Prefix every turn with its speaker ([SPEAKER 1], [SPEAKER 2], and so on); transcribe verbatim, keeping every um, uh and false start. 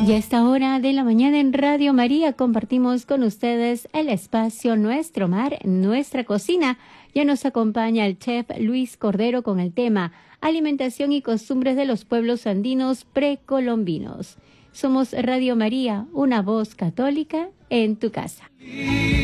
[SPEAKER 1] Y a esta hora de la mañana en Radio María compartimos con ustedes el espacio Nuestro Mar, Nuestra Cocina. Ya nos acompaña el chef Luis Cordero con el tema Alimentación y costumbres de los pueblos andinos precolombinos. Somos Radio María, una voz católica en tu casa.